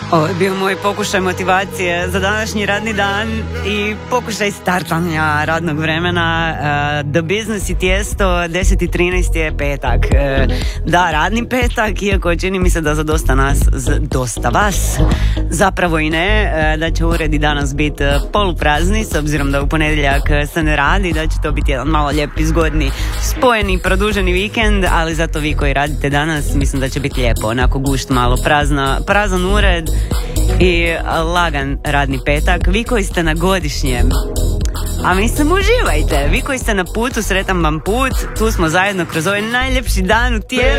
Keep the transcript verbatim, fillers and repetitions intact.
Ovo je bio moj pokušaj motivacije za današnji radni dan i pokušaj startanja radnog vremena. uh, The Business i Tijesto, deset i trinaest je petak. Uh, da, radni petak, iako čini mi se da za dosta nas, za dosta vas zapravo i ne, uh, da će uredi danas biti poluprazni, s obzirom da u ponedjeljak se ne radi, da će to biti jedan malo lijepi, zgodni, spojeni, produženi vikend, ali zato vi koji radite danas, mislim da će biti lijepo, onako gušt malo, prazna, prazan ured i lagan radni petak. Vi koji ste na godišnjem, a mislim uživajte, vi koji ste na putu, sretan vam put, tu smo zajedno kroz ovaj najljepši dan u tjednu.